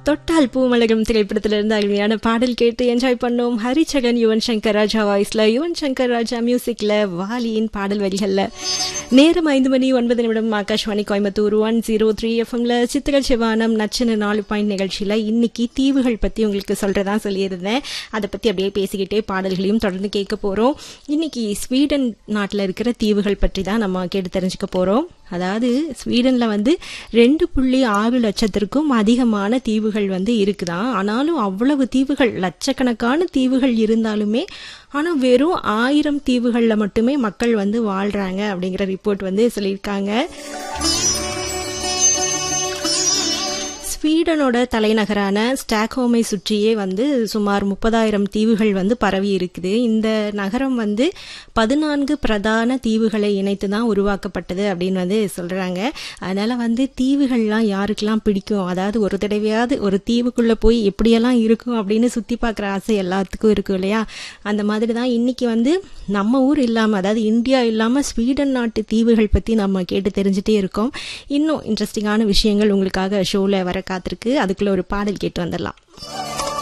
தொட்டால் பூமலகம் திரைப்படத்திலிருந்து அருமையான பாடல் கேட்டு என்ஜாய் பண்ணோம். ஹரிச்சரன், யுவன் சங்கர் ராஜா வாய்ஸ்ல, யுவன் சங்கர் ராஜா மியூசிக்ல, வாலியின் பாடல் வரிகள்ல. நேரம் 5:09 ஆகாஷ்வாணி கோயம்புத்தூர் 103 எஃப்எம்ல சித்திர சிவானம் நச்சன 4 பாயிண்ட் நிகழ்ச்சியில இன்னைக்கு தீவுகள் பத்தி உங்களுக்கு சொல்றதா சொல்லியிருந்தேன். அதை பத்தி அப்படியே பேசிக்கிட்டே பாடல்களையும் தொடர்ந்து கேட்க போறோம். இன்னைக்கு ஸ்வீடன் நாட்டில் இருக்கிற தீவுகள் பற்றி தான் நம்ம கேட்டு தெரிஞ்சுக்க போறோம். அதாவது ஸ்வீடன்ல 2.6 லட்சத்திற்கும் அதிகமான தீவுகள் இருக்குதான். ஆனாலும் அவ்வளவு தீவுகள், லட்சக்கணக்கான தீவுகள் இருந்தாலுமே ஆனா வெறும் 1000 தீவுகள்ல மட்டுமே மக்கள் வாழ்றாங்க அப்படிங்கிற ரிப்போர்ட் சொல்லியிருக்காங்க. ஸ்வீடனோட தலைநகரான ஸ்டாக்ஹோமை சுற்றியே சுமார் 30,000 தீவுகள் பரவி இருக்குது. இந்த நகரம் 14 பிரதான தீவுகளை இணைத்து தான் உருவாக்கப்பட்டது அப்படின்னு சொல்றாங்க. அதனால தீவுகள்லாம் யாருக்கெல்லாம் பிடிக்கும், அதாவது ஒரு தடவையாவது ஒரு தீவுக்குள்ள போய் எப்படியெல்லாம் இருக்கும் அப்படின்னு சுத்தி பார்க்குற ஆசை எல்லாத்துக்கும் இருக்கும் இல்லையா? அந்த மாதிரி தான் இன்னைக்கு நம்ம ஊர் இல்லாம, அதாவது இந்தியா இல்லாம ஸ்வீடன் நாட்டு தீவுகள் பத்தி நம்ம கேட்டு தெரிஞ்சுட்டே இருக்கோம். இன்னும் இன்ட்ரெஸ்டிங்கான விஷயங்கள் உங்களுக்காக ஷோல வர காத்திருக்கு. அதுக்குள்ள ஒரு பாடல் கேட்டு வந்துடலாம்.